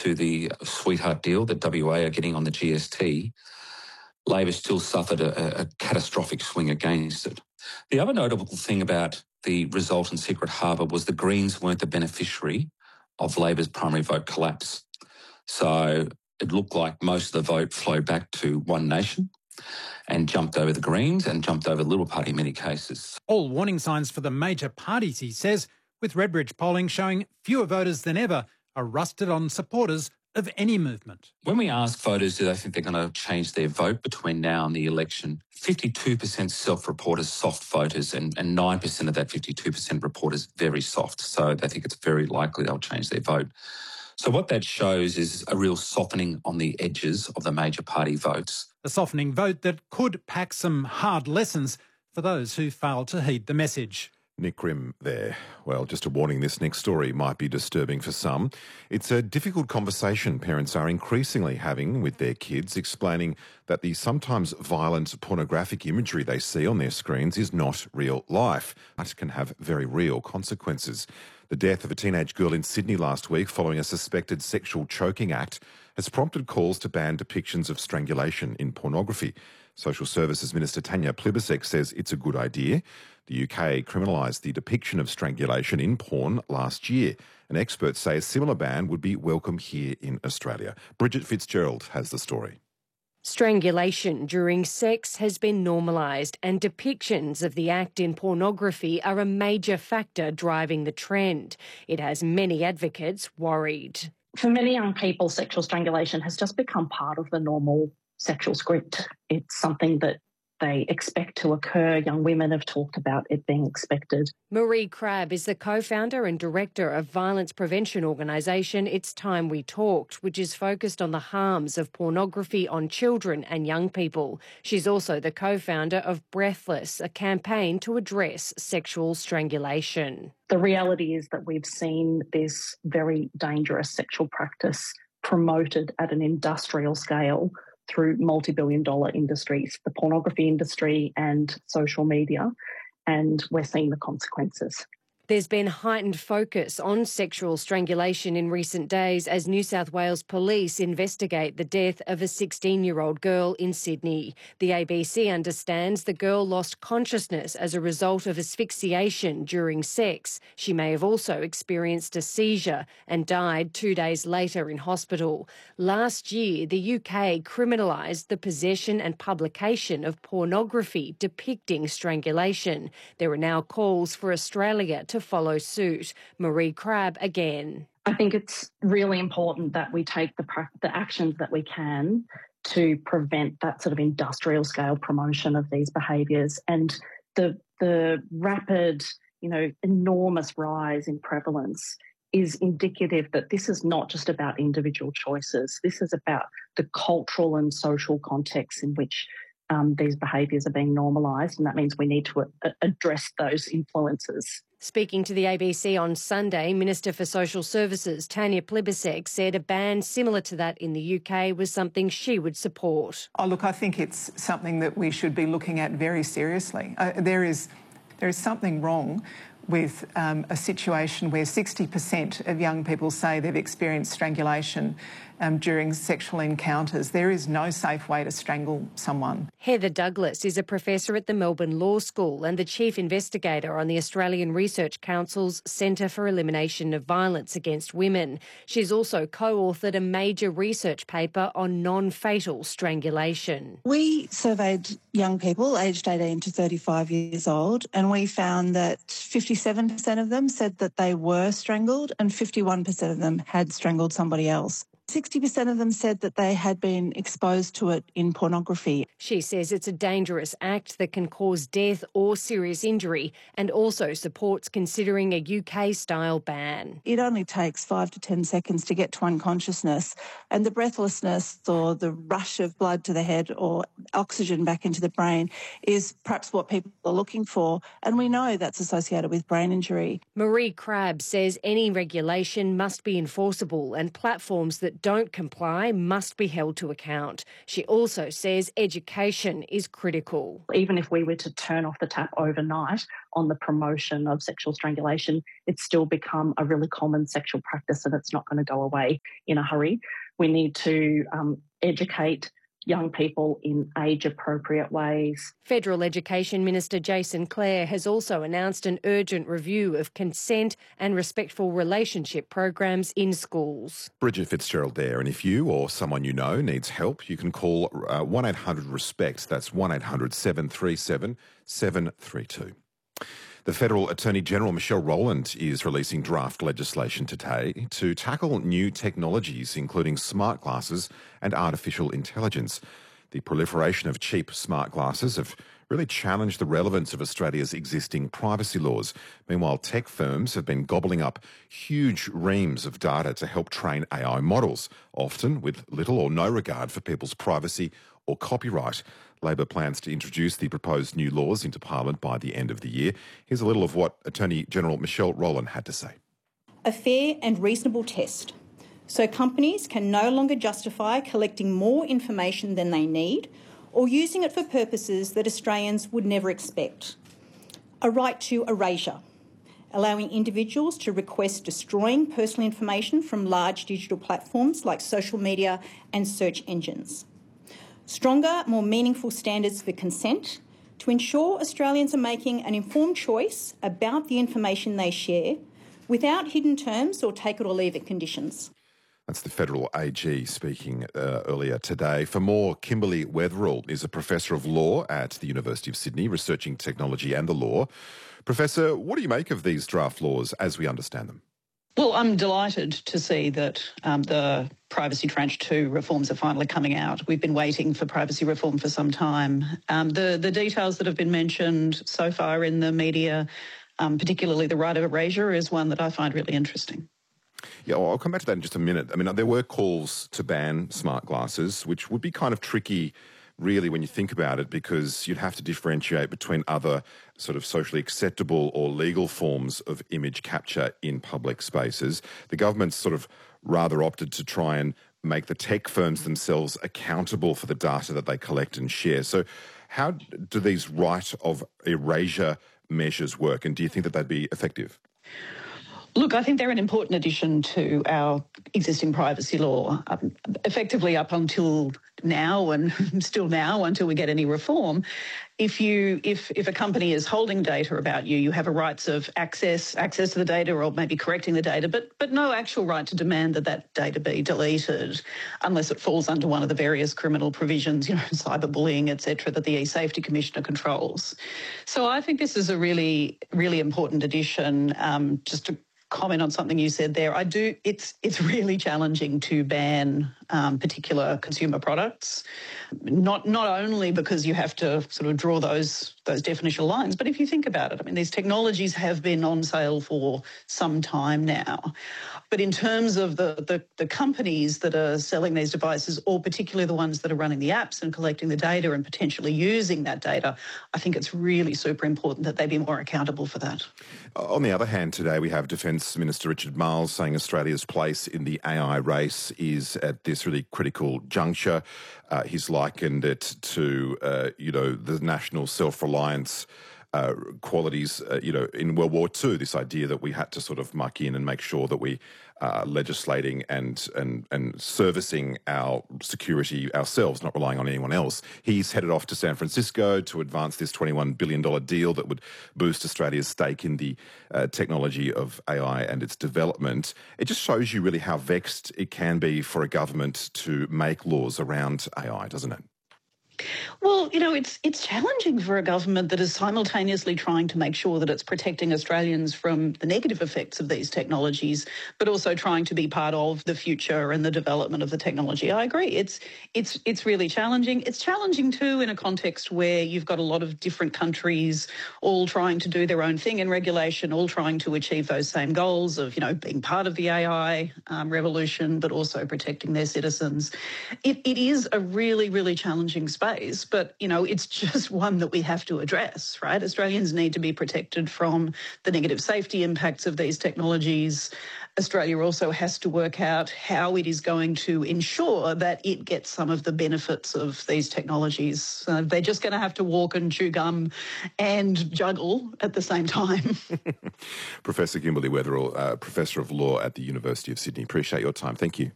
to the sweetheart deal that WA are getting on the GST, Labor still suffered a catastrophic swing against it. The other notable thing about the result in Secret Harbour was the Greens weren't the beneficiary of Labor's primary vote collapse. So it looked like most of the vote flowed back to One Nation and jumped over the Greens and jumped over the Liberal Party in many cases. All warning signs for the major parties, he says, with Redbridge polling showing fewer voters than ever are rusted on supporters of any movement. When we ask voters do they think they're going to change their vote between now and the election, 52% self-report as soft voters and 9% of that 52% report as very soft. So they think it's very likely they'll change their vote. So what that shows is a real softening on the edges of the major party votes. A softening vote that could pack some hard lessons for those who fail to heed the message. Nick Grimm there. Well, just a warning, this next story might be disturbing for some. It's a difficult conversation parents are increasingly having with their kids, explaining that the sometimes violent pornographic imagery they see on their screens is not real life, but can have very real consequences. The death of a teenage girl in Sydney last week following a suspected sexual choking act has prompted calls to ban depictions of strangulation in pornography. Social Services Minister Tanya Plibersek says it's a good idea. The UK criminalised the depiction of strangulation in porn last year, and experts say a similar ban would be welcome here in Australia. Bridget Fitzgerald has the story. Strangulation during sex has been normalised, and depictions of the act in pornography are a major factor driving the trend. It has many advocates worried. For many young people, sexual strangulation has just become part of the normal sexual script. It's something that they expect to occur. Young women have talked about it being expected. Marie Crabb is the co-founder and director of violence prevention organisation It's Time We Talked, which is focused on the harms of pornography on children and young people. She's also the co-founder of Breathless, a campaign to address sexual strangulation. The reality is that we've seen this very dangerous sexual practice promoted at an industrial scale through multi-billion-dollar industries, the pornography industry and social media, and we're seeing the consequences. There's been heightened focus on sexual strangulation in recent days as New South Wales police investigate the death of a 16-year-old girl in Sydney. The ABC understands the girl lost consciousness as a result of asphyxiation during sex. She may have also experienced a seizure and died 2 days later in hospital. Last year, the UK criminalised the possession and publication of pornography depicting strangulation. There are now calls for Australia to follow suit. Marie Crabb again. I think it's really important that we take the actions that we can to prevent that sort of industrial scale promotion of these behaviours, and the rapid, enormous rise in prevalence is indicative that this is not just about individual choices. This is about the cultural and social context in which these behaviours are being normalised, and that means we need to address those influences. Speaking to the ABC on Sunday, Minister for Social Services Tanya Plibersek said a ban similar to that in the UK was something she would support. Oh, look, I think it's something that we should be looking at very seriously. There is something wrong with a situation where 60% of young people say they've experienced strangulation during sexual encounters. There is no safe way to strangle someone. Heather Douglas is a professor at the Melbourne Law School and the chief investigator on the Australian Research Council's Centre for Elimination of Violence Against Women. She's also co-authored a major research paper on non-fatal strangulation. We surveyed young people aged 18 to 35 years old, and we found that 57% of them said that they were strangled and 51% of them had strangled somebody else. 60% of them said that they had been exposed to it in pornography. She says it's a dangerous act that can cause death or serious injury, and also supports considering a UK-style ban. It only takes 5 to 10 seconds to get to unconsciousness, and the breathlessness or the rush of blood to the head or oxygen back into the brain is perhaps what people are looking for, and we know that's associated with brain injury. Marie Crabb says any regulation must be enforceable, and platforms that that don't comply must be held to account. She also says education is critical. Even if we were to turn off the tap overnight on the promotion of sexual strangulation, it's still become a really common sexual practice and it's not going to go away in a hurry. We need to educate young people in age-appropriate ways. Federal Education Minister Jason Clare has also announced an urgent review of consent and respectful relationship programs in schools. Bridget Fitzgerald there, and if you or someone you know needs help, you can call 1-800-RESPECT. That's 1-800-737-732. The Federal Attorney General Michelle Rowland is releasing draft legislation today to tackle new technologies, including smart glasses and artificial intelligence. The proliferation of cheap smart glasses have really challenged the relevance of Australia's existing privacy laws. Meanwhile, tech firms have been gobbling up huge reams of data to help train AI models, often with little or no regard for people's privacy or copyright. Labor plans to introduce the proposed new laws into Parliament by the end of the year. Here's a little of what Attorney General Michelle Rowland had to say. A fair and reasonable test, so companies can no longer justify collecting more information than they need or using it for purposes that Australians would never expect. A right to erasure, allowing individuals to request destroying personal information from large digital platforms like social media and search engines. Stronger, more meaningful standards for consent to ensure Australians are making an informed choice about the information they share without hidden terms or take it or leave it conditions. That's the Federal AG speaking earlier today. For more, Kimberly Wetherill is a Professor of Law at the University of Sydney, researching technology and the law. Professor, what do you make of these draft laws as we understand them? Well, I'm delighted to see that the Privacy Tranche 2 reforms are finally coming out. We've been waiting for privacy reform for some time. The details that have been mentioned so far in the media, particularly the right of erasure, is one that I find really interesting. Yeah, well, I'll come back to that in just a minute. I mean, there were calls to ban smart glasses, which would be kind of tricky really when you think about it, because you'd have to differentiate between other sort of socially acceptable or legal forms of image capture in public spaces. The government's sort of rather opted to try and make the tech firms themselves accountable for the data that they collect and share. So how do these right of erasure measures work, and do you think that they'd be effective? Look, I think they're an important addition to our existing privacy law. Effectively up until now, and still now until we get any reform, if a company is holding data about you, you have a rights of access to the data, or maybe correcting the data, but no actual right to demand that data be deleted unless it falls under one of the various criminal provisions, cyberbullying, etc., that the E-Safety Commissioner controls. So I think this is a really, really important addition. Just to comment on something you said there, it's really challenging to ban particular consumer products, not only because you have to sort of draw those definitional lines, but if you think about it, I mean, these technologies have been on sale for some time now. But in terms of the companies that are selling these devices, or particularly the ones that are running the apps and collecting the data and potentially using that data, I think it's really super important that they be more accountable for that. On the other hand, today we have Defence Minister Richard Marles saying Australia's place in the AI race is at this really critical juncture. He's likened it to, the national self-reliance qualities, in World War II, this idea that we had to sort of muck in and make sure that we are legislating and servicing our security ourselves, not relying on anyone else. He's headed off to San Francisco to advance this $21 billion deal that would boost Australia's stake in the technology of AI and its development. It just shows you really how vexed it can be for a government to make laws around AI, doesn't it? Well, it's challenging for a government that is simultaneously trying to make sure that it's protecting Australians from the negative effects of these technologies, but also trying to be part of the future and the development of the technology. I agree. It's really challenging. It's challenging too in a context where you've got a lot of different countries all trying to do their own thing in regulation, all trying to achieve those same goals of, being part of the AI revolution, but also protecting their citizens. It is a really, really challenging space. space, but, it's just one that we have to address, right? Australians need to be protected from the negative safety impacts of these technologies. Australia also has to work out how it is going to ensure that it gets some of the benefits of these technologies. They're just going to have to walk and chew gum and juggle at the same time. Professor Kimberly Weatherall, Professor of Law at the University of Sydney. Appreciate your time. Thank you.